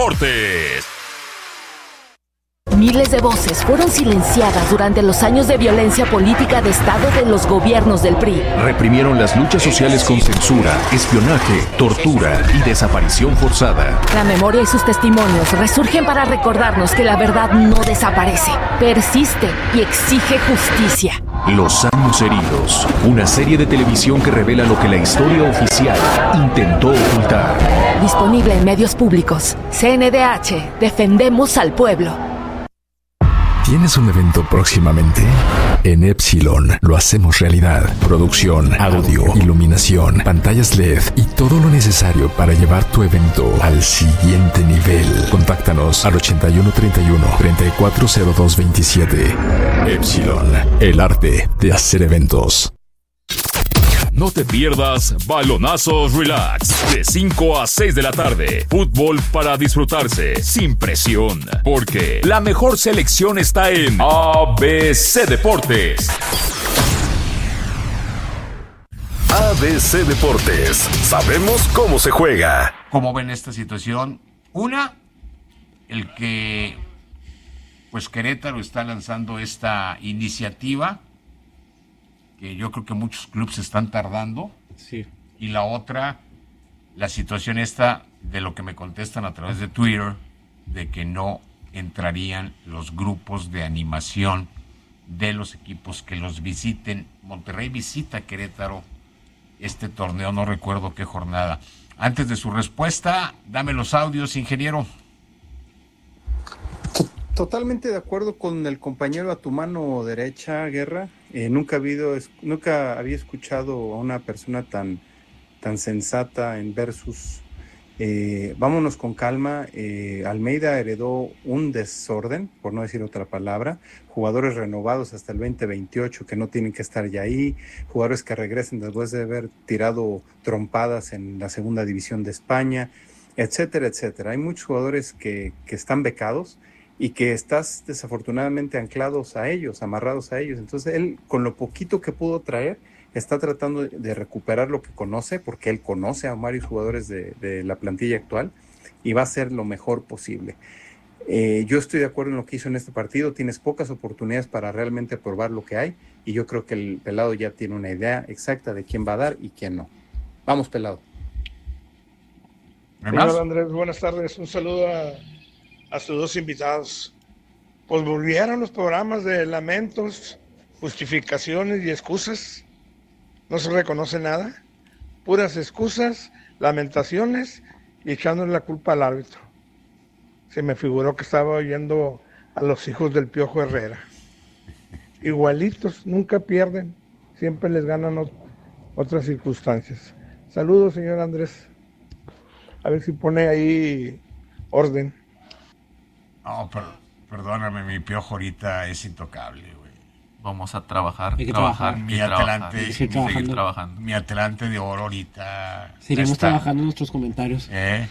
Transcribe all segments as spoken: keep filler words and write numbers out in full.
Deportes. Miles de voces fueron silenciadas durante los años de violencia política de Estado de los gobiernos del P R I. Reprimieron las luchas sociales con censura, espionaje, tortura y desaparición forzada. La memoria y sus testimonios resurgen para recordarnos que la verdad no desaparece, persiste y exige justicia. Los años heridos, una serie de televisión que revela lo que la historia oficial intentó ocultar. Disponible en medios públicos. C N D H, defendemos al pueblo. ¿Tienes un evento próximamente? En Epsilon lo hacemos realidad. Producción, audio, iluminación, pantallas L E D y todo lo necesario para llevar tu evento al siguiente nivel. Contáctanos al ochenta y uno treinta y uno, treinta y cuatro cero dos veintisiete. Epsilon, el arte de hacer eventos. No te pierdas Balonazos Relax de cinco a seis de la tarde. Fútbol para disfrutarse sin presión, porque la mejor selección está en A B C Deportes. A B C Deportes. Sabemos cómo se juega. ¿Cómo ven esta situación? Una, el que pues Querétaro está lanzando esta iniciativa que yo creo que muchos clubes están tardando. Sí. Y la otra, la situación esta de lo que me contestan a través de Twitter, de que no entrarían los grupos de animación de los equipos que los visiten. Monterrey visita a Querétaro este torneo, no recuerdo qué jornada. Antes de su respuesta, dame los audios, ingeniero. Totalmente de acuerdo con el compañero a tu mano derecha, Guerra. Eh, nunca, ha habido, nunca había escuchado a una persona tan, tan sensata en Versus. Eh, vámonos con calma. Eh, Almeida heredó un desorden, por no decir otra palabra. Jugadores renovados hasta el veinte veintiocho que no tienen que estar ya ahí. Jugadores que regresen después de haber tirado trompadas en la segunda división de España, etcétera, etcétera. Hay muchos jugadores que, que están becados y que estás desafortunadamente anclados a ellos, amarrados a ellos. Entonces él, con lo poquito que pudo traer, está tratando de recuperar lo que conoce, porque él conoce a varios jugadores de, de la plantilla actual, y va a hacer lo mejor posible. Eh, yo estoy de acuerdo en lo que hizo en este partido. Tienes pocas oportunidades para realmente probar lo que hay, y yo creo que el Pelado ya tiene una idea exacta de quién va a dar y quién no. Vamos, Pelado. Señor Andrés, buenas tardes. Un saludo a... a sus dos invitados. Pues volvieron los programas de lamentos, justificaciones y excusas. No se reconoce nada. Puras excusas, lamentaciones y echándole la culpa al árbitro. Se me figuró que estaba oyendo a los hijos del Piojo Herrera. Igualitos, nunca pierden. Siempre les ganan ot- otras circunstancias. Saludos, señor Andrés. A ver si pone ahí orden. No, per, perdóname, mi Piojo ahorita es intocable, güey. Vamos a trabajar, Hay que trabajar, trabajar. Mi y Atlante, trabajar, y seguir seguir trabajando. trabajando. mi Atlante de oro ahorita. Seguiremos está, trabajando en nuestros comentarios. ¿eh?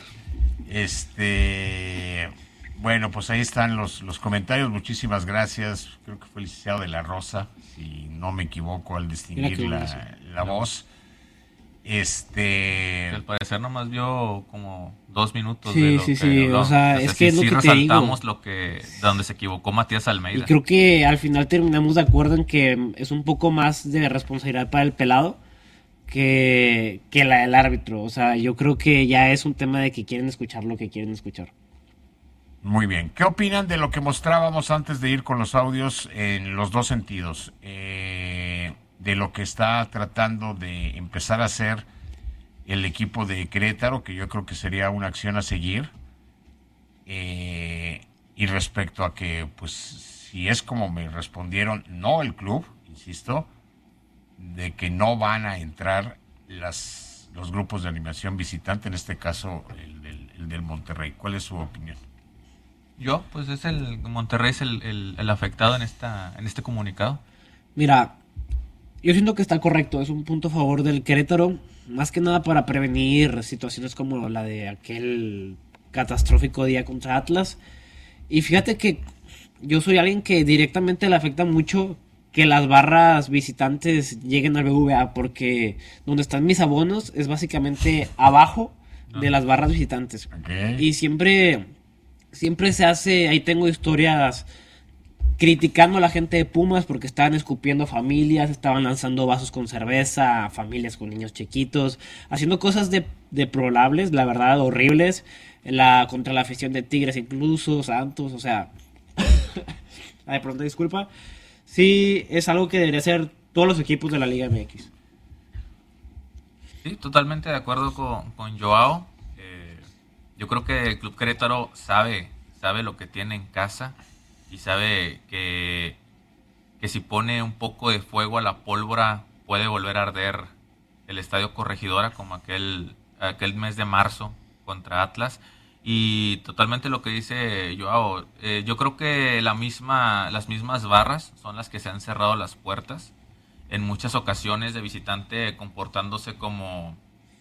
Este, bueno, pues ahí están los, los comentarios. Muchísimas gracias. Creo que fue el licenciado de la Rosa, si no me equivoco al distinguir Mira la, qué la voz. Este, Al parecer nomás vio como dos minutos Sí, de lo sí, que sí, habló. o sea, es que es sí, lo sí que te digo. resaltamos lo que, de donde se equivocó Matías Almeida. Y creo que al final terminamos de acuerdo en que es un poco más de responsabilidad para el Pelado que, que la del árbitro. O sea, yo creo que ya es un tema de que quieren escuchar lo que quieren escuchar. muy bien. ¿Qué opinan de lo que mostrábamos antes de ir con los audios en los dos sentidos? Eh, de lo que está tratando de empezar a hacer el equipo de Querétaro, que yo creo que sería una acción a seguir. Eh, y respecto a que, pues, si es como me respondieron, no el club, insisto, de que no van a entrar las, los grupos de animación visitante, en este caso el del, el del Monterrey. ¿Cuál es su opinión? Yo, pues es el Monterrey es el, el, el afectado en esta en este comunicado. Mira, yo siento que está correcto, es un punto a favor del Querétaro, más que nada para prevenir situaciones como la de aquel catastrófico día contra Atlas. Y fíjate que yo soy alguien que directamente le afecta mucho que las barras visitantes lleguen al B B V A, porque donde están mis abonos es básicamente abajo de las barras visitantes. Okay. Y siempre siempre se hace, ahí tengo historias criticando a la gente de Pumas porque estaban escupiendo familias, estaban lanzando vasos con cerveza a familias con niños chiquitos, haciendo cosas de, deplorables, la verdad, horribles, la, contra la afición de Tigres incluso, Santos, o sea, de pronto disculpa, sí es algo que debería ser todos los equipos de la Liga M X. Sí, totalmente de acuerdo con, con Joao. Eh, yo creo que el Club Querétaro sabe, sabe lo que tiene en casa y sabe que, que si pone un poco de fuego a la pólvora puede volver a arder el Estadio Corregidora como aquel, aquel mes de marzo contra Atlas. Y totalmente lo que dice Joao, eh, yo creo que la misma, las mismas barras son las que se han cerrado las puertas en muchas ocasiones de visitante comportándose como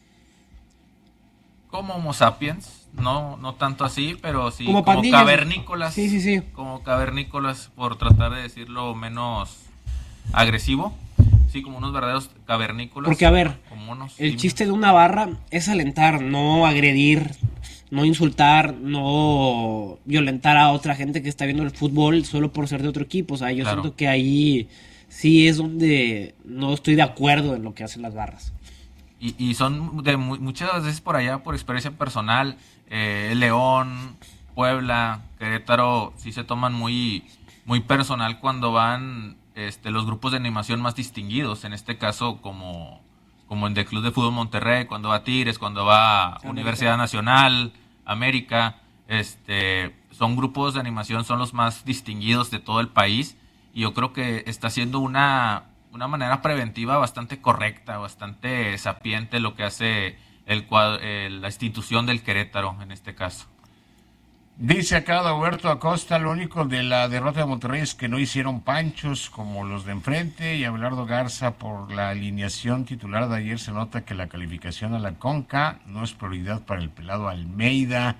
como Homo sapiens, no no tanto así, pero sí como, como cavernícolas, sí, sí, sí. como cavernícolas, por tratar de decirlo menos agresivo, sí, como unos verdaderos cavernícolas. Porque a ver, como unos el simios. chiste de una barra es alentar, no agredir, no insultar, no violentar a otra gente que está viendo el fútbol solo por ser de otro equipo. O sea, yo Claro. siento que ahí sí es donde no estoy de acuerdo en lo que hacen las barras. Y, y son de mu- muchas veces por allá, por experiencia personal, eh, León, Puebla, Querétaro, sí se toman muy, muy personal cuando van este, los grupos de animación más distinguidos, en este caso como, como en el Club de Fútbol Monterrey, cuando va Tigres, cuando va América. Universidad Nacional, América, este, son grupos de animación, son los más distinguidos de todo el país, y yo creo que está siendo una... una manera preventiva bastante correcta, bastante sapiente lo que hace el, cuadro- eh, la institución del Querétaro en este caso. Dice acá Roberto Acosta, lo único de la derrota de Monterrey es que no hicieron panchos como los de enfrente, y Abelardo Garza, por la alineación titular de ayer se nota que la calificación a la Conca no es prioridad para el pelado Almeida.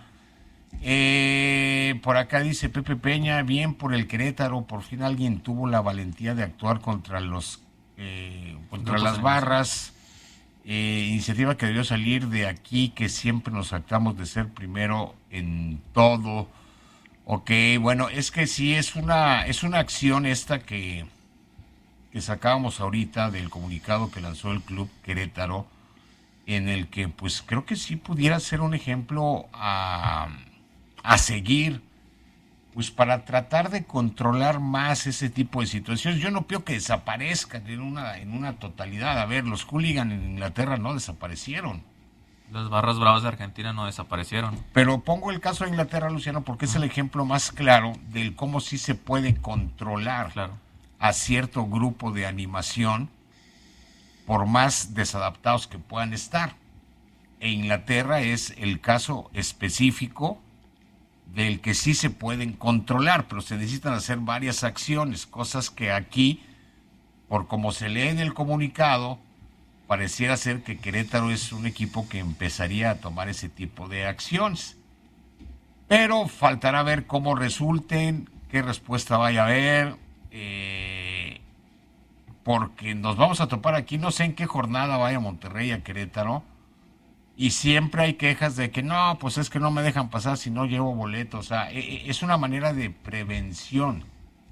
Eh, por acá dice Pepe Peña, bien por el Querétaro, por fin alguien tuvo la valentía de actuar contra los eh, contra Grupos las de barras. Eh, iniciativa que debió salir de aquí, que siempre nos tratamos de ser primero en todo. Ok, bueno, es que sí es una es una acción esta que que sacábamos ahorita del comunicado que lanzó el Club Querétaro, en el que pues creo que sí pudiera ser un ejemplo a, a seguir, pues para tratar de controlar más ese tipo de situaciones. Yo no pido que desaparezcan en una, en una totalidad. A ver, los hooligans en Inglaterra no desaparecieron. Las barras bravas de Argentina no desaparecieron. Pero pongo el caso de Inglaterra, Luciano, porque es el ejemplo más claro del cómo sí se puede controlar Claro. a cierto grupo de animación, por más desadaptados que puedan estar. E Inglaterra es el caso específico del que sí se pueden controlar, pero se necesitan hacer varias acciones, cosas que aquí, por como se lee en el comunicado, pareciera ser que Querétaro es un equipo que empezaría a tomar ese tipo de acciones. Pero faltará ver cómo resulten, qué respuesta vaya a haber, eh, porque nos vamos a topar aquí, no sé en qué jornada vaya Monterrey a Querétaro, y siempre hay quejas de que no, pues es que no me dejan pasar si no llevo boleto. O sea, e- es una manera de prevención.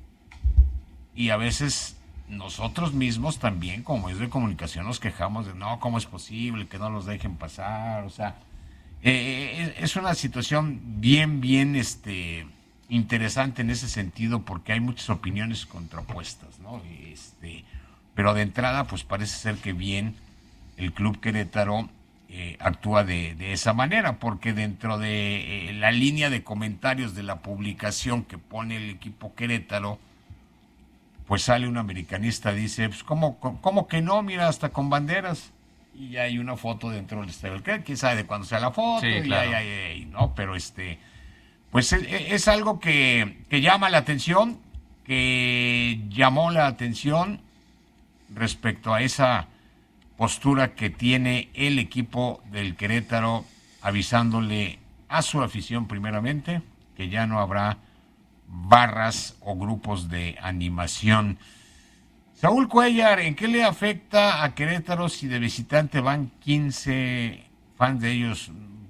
Y a veces nosotros mismos también, como medios de comunicación, nos quejamos de no, ¿cómo es posible que no los dejen pasar? O sea, eh, es una situación bien, bien este, interesante en ese sentido, porque hay muchas opiniones contrapuestas, ¿no? Este, pero de entrada, pues parece ser que bien el Club Querétaro Eh, actúa de, de esa manera, porque dentro de eh, la línea de comentarios de la publicación que pone el equipo Querétaro, pues sale un americanista, dice, pues ¿cómo, cómo que no? Mira, hasta con banderas. Y hay una foto dentro del estadio. ¿Quién sabe de cuándo sea la foto? Sí, y claro. ay, ay, ay, no, pero este, pues es, es algo que, que llama la atención, que llamó la atención respecto a esa postura que tiene el equipo del Querétaro, avisándole a su afición primeramente que ya no habrá barras o grupos de animación. Saúl Cuellar, ¿en qué le afecta a Querétaro si de visitante van quince fans de ellos?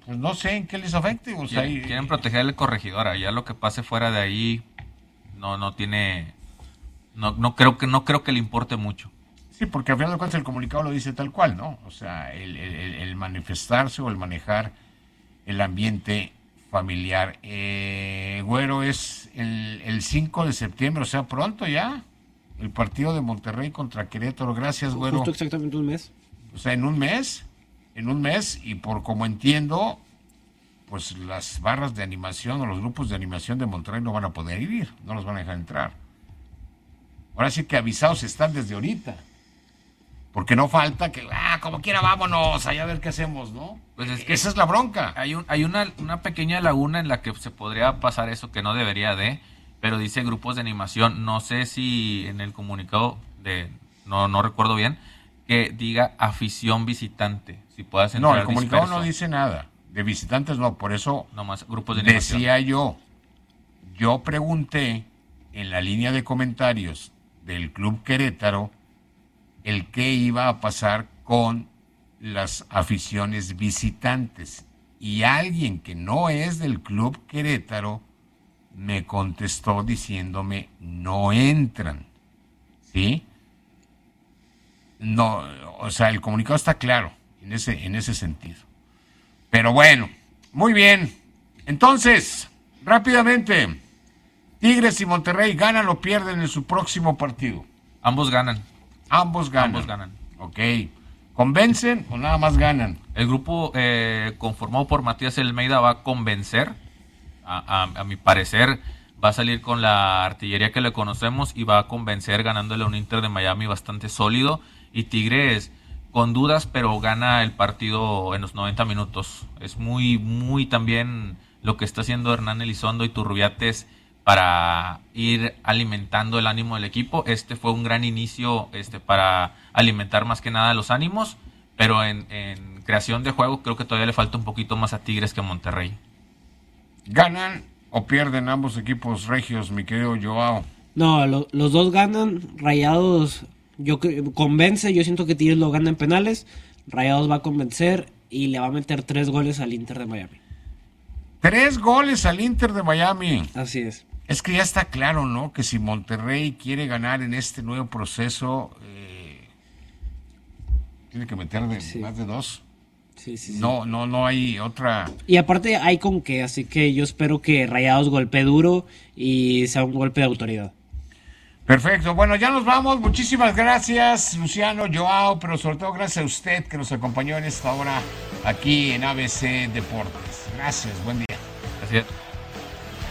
Pues no sé en qué les afecte. O sea, quieren, quieren proteger el corregidor. Ya lo que pase fuera de ahí no no tiene... No, no, creo que, no creo que le importe mucho. Sí, porque al final de cuentas el comunicado lo dice tal cual, ¿no? O sea, el, el, el manifestarse o el manejar el ambiente familiar. Eh, Güero, es el, el cinco de septiembre, o sea, pronto ya, el partido de Monterrey contra Querétaro. Gracias, Güero. Justo exactamente un mes. O sea, en un mes, en un mes, y por como entiendo, pues las barras de animación o los grupos de animación de Monterrey no van a poder ir, no los van a dejar entrar. Ahora sí que avisados están desde ahorita. Porque no falta que, ah, como quiera, vámonos, allá a ver qué hacemos, ¿no? Pues es que esa es la bronca. Hay un, hay una, una pequeña laguna en la que se podría pasar eso, que no debería de, pero dice grupos de animación. No sé si en el comunicado, de no no recuerdo bien, que diga afición visitante, si puedas entrar. No, el comunicado disperso. no dice nada. De visitantes no, por eso nomás grupos de animación. Decía yo, yo pregunté en la línea de comentarios del Club Querétaro el qué iba a pasar con las aficiones visitantes. Y alguien que no es del Club Querétaro me contestó diciéndome, no entran. ¿Sí? No, o sea, el comunicado está claro en ese, en ese sentido. Pero bueno, muy bien. Entonces, rápidamente, Tigres y Monterrey ganan o pierden en su próximo partido. Ambos ganan. Ambos ganan. Ambos ganan. Ok. ¿Convencen o nada más ganan? El grupo eh, conformado por Matías Almeida va a convencer. A, a, a mi parecer, va a salir con la artillería que le conocemos y va a convencer ganándole a un Inter de Miami bastante sólido. Y Tigres con dudas, pero gana el partido en los noventa minutos. Es muy, muy también lo que está haciendo Hernán Elizondo y Turrubiates para ir alimentando el ánimo del equipo. Este fue un gran inicio este, para alimentar más que nada los ánimos, pero en, en creación de juego creo que todavía le falta un poquito más a Tigres que a Monterrey. ¿Ganan o pierden ambos equipos regios, mi querido Joao? No, lo, los dos ganan. Rayados yo convence, yo siento que Tigres lo gana en penales. Rayados va a convencer y le va a meter tres goles al Inter de Miami. Tres goles al Inter de Miami. Así es. Es que ya está claro, ¿no? Que si Monterrey quiere ganar en este nuevo proceso, eh, tiene que meter de, sí. más de dos. Sí, sí, sí. No, no, no hay otra. Y aparte hay con qué, así que yo espero que Rayados golpee duro y sea un golpe de autoridad. Perfecto. Bueno, ya nos vamos. Muchísimas gracias, Luciano, Joao, pero sobre todo gracias a usted que nos acompañó en esta hora aquí en A B C Deportes. Gracias. Buen día. Gracias.